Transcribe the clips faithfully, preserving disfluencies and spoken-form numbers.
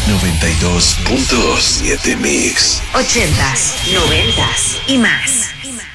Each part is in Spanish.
noventa y dos punto siete Mix. Ochentas, noventas y más.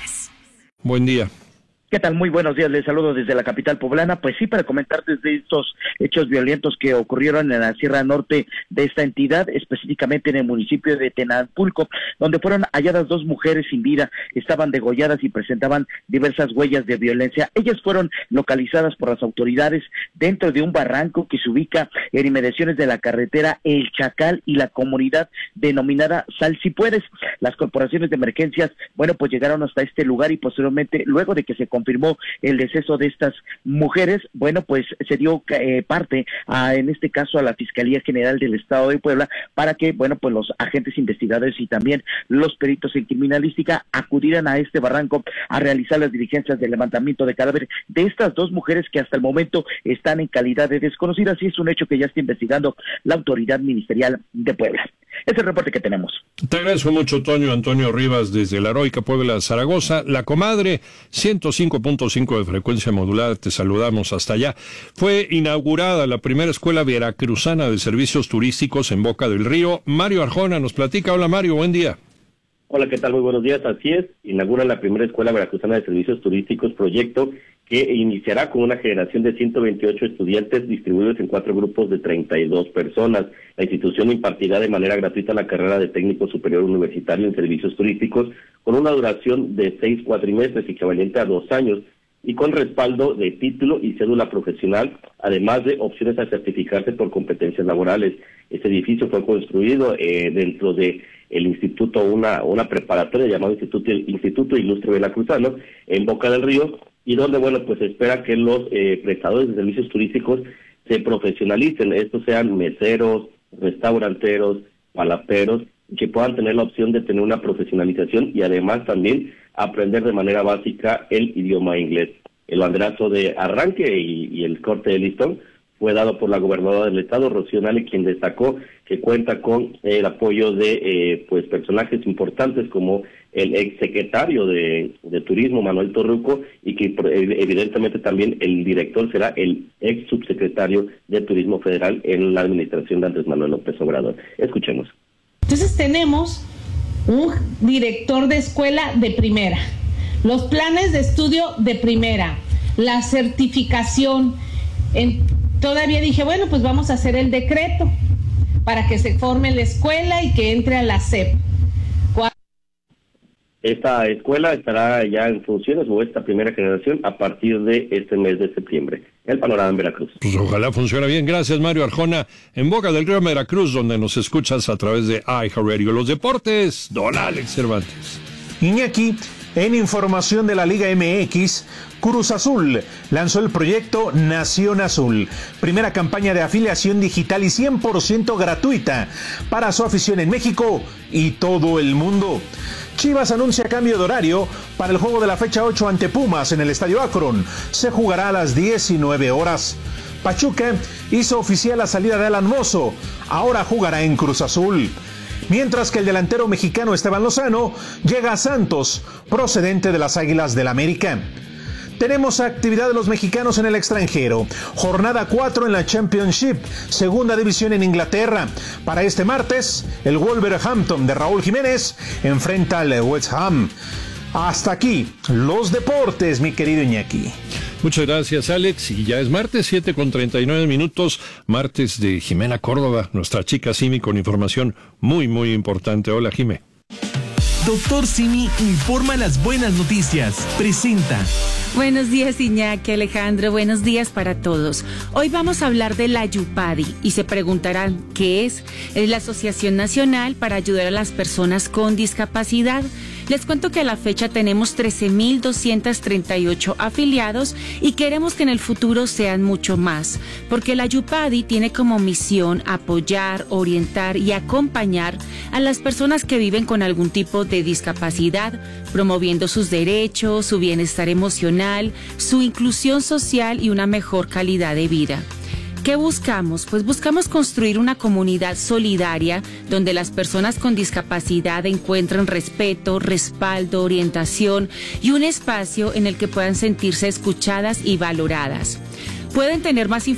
Buen día. ¿Qué tal? Muy buenos días, les saludo desde la capital poblana. Pues sí, para comentar desde estos hechos violentos que ocurrieron en la Sierra Norte de esta entidad, específicamente en el municipio de Tenalpulco, donde fueron halladas dos mujeres sin vida, estaban degolladas y presentaban diversas huellas de violencia. Ellas fueron localizadas por las autoridades dentro de un barranco que se ubica en inmediaciones de la carretera El Chacal y la comunidad denominada Sal Si Puedes. Las corporaciones de emergencias, bueno, pues llegaron hasta este lugar y posteriormente, luego de que se confirmó el deceso de estas mujeres, bueno, pues se dio eh, parte a, en este caso, a la Fiscalía General del Estado de Puebla para que, bueno, pues los agentes investigadores y también los peritos en criminalística acudieran a este barranco a realizar las diligencias de levantamiento de cadáver de estas dos mujeres que hasta el momento están en calidad de desconocidas, y es un hecho que ya está investigando la autoridad ministerial de Puebla. Es el reporte que tenemos. Te agradezco mucho, Toño. Antonio Rivas, desde la heroica Puebla, Zaragoza. La comadre, ciento cinco punto cinco de frecuencia modulada, te saludamos hasta allá. Fue inaugurada la primera escuela veracruzana de servicios turísticos en Boca del Río. Mario Arjona nos platica. Hola, Mario, buen día. Hola, ¿qué tal? Muy buenos días. Así es, inaugura la primera escuela veracruzana de servicios turísticos, proyecto que iniciará con una generación de ciento veintiocho estudiantes distribuidos en cuatro grupos de treinta y dos personas. La institución impartirá de manera gratuita la carrera de técnico superior universitario en servicios turísticos con una duración de seis cuatrimestres, equivalente a dos años, y con respaldo de título y cédula profesional, además de opciones a certificarse por competencias laborales. Este edificio fue construido eh, dentro de el instituto, una una preparatoria llamado Instituto, Instituto Ilustre Veracruzano, en Boca del Río, y donde, bueno, pues se espera que los eh, prestadores de servicios turísticos se profesionalicen, estos sean meseros, restauranteros, palaperos, que puedan tener la opción de tener una profesionalización y además también aprender de manera básica el idioma inglés. El banderazo de arranque y, y el corte de listón fue dado por la gobernadora del estado, Rocío Nale, quien destacó que cuenta con eh, el apoyo de eh, pues personajes importantes como el exsecretario de, de Turismo, Manuel Torruco, y que evidentemente también el director será el ex subsecretario de Turismo Federal en la administración de Andrés Manuel López Obrador. Escuchemos. Entonces tenemos un director de escuela de primera, los planes de estudio de primera, la certificación. En, todavía dije, bueno, pues vamos a hacer el decreto para que se forme la escuela y que entre a la S E P. Esta escuela estará ya en funciones, o esta primera generación, a partir de este mes de septiembre. El panorama en Veracruz. Pues ojalá funcione bien. Gracias, Mario Arjona, en Boca del Río, Veracruz, donde nos escuchas a través de iHeartRadio. Los deportes, don Alex Cervantes. Iñaki, en información de la Liga M X, Cruz Azul lanzó el proyecto Nación Azul, primera campaña de afiliación digital y cien por ciento gratuita para su afición en México y todo el mundo. Chivas anuncia cambio de horario para el juego de la fecha ocho ante Pumas en el Estadio Akron. Se jugará a las diecinueve horas. Pachuca hizo oficial la salida de Alan Mozo, ahora jugará en Cruz Azul. Mientras que el delantero mexicano Esteban Lozano llega a Santos, procedente de las Águilas del América. Tenemos actividad de los mexicanos en el extranjero. Jornada cuatro en la Championship, segunda división en Inglaterra. Para este martes, el Wolverhampton de Raúl Jiménez enfrenta al West Ham. Hasta aquí, los deportes, mi querido Iñaki. Muchas gracias, Alex. Y ya es martes, siete con treinta y nueve minutos. Martes de Jimena Córdoba, nuestra chica Simi, con información muy, muy importante. Hola, Jime. Doctor Simi informa las buenas noticias. Presenta. Buenos días, Iñaki, Alejandro, buenos días para todos. Hoy vamos a hablar de la Yupadi y se preguntarán, ¿qué es? Es la Asociación Nacional para Ayudar a las Personas con Discapacidad. Les cuento que a la fecha tenemos trece mil doscientos treinta y ocho afiliados y queremos que en el futuro sean mucho más, porque la Yupadi tiene como misión apoyar, orientar y acompañar a las personas que viven con algún tipo de discapacidad, promoviendo sus derechos, su bienestar emocional, su inclusión social y una mejor calidad de vida. ¿Qué buscamos? Pues buscamos construir una comunidad solidaria donde las personas con discapacidad encuentren respeto, respaldo, orientación y un espacio en el que puedan sentirse escuchadas y valoradas. Pueden tener más información